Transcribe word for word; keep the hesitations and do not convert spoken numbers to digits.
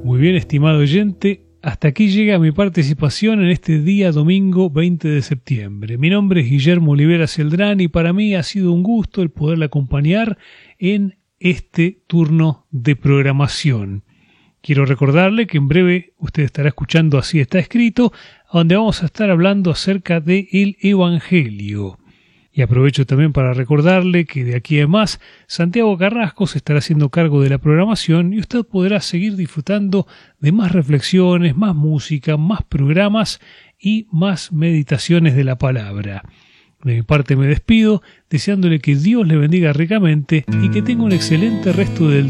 Muy bien, estimado oyente, hasta aquí llega mi participación en este día domingo veinte de septiembre. Mi nombre es Guillermo Olivera Celdrán y para mí ha sido un gusto el poderle acompañar en este turno de programación. Quiero recordarle que en breve usted estará escuchando Así está escrito, donde vamos a estar hablando acerca del Evangelio. Y aprovecho también para recordarle que de aquí en más, Santiago Carrasco se estará haciendo cargo de la programación y usted podrá seguir disfrutando de más reflexiones, más música, más programas y más meditaciones de la palabra. De mi parte me despido, deseándole que Dios le bendiga ricamente y que tenga un excelente resto del